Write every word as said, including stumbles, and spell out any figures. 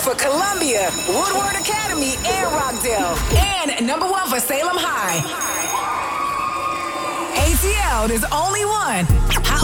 for Columbia, Woodward Academy, and Rockdale. And number one for Salem High. A T L is only one. Hot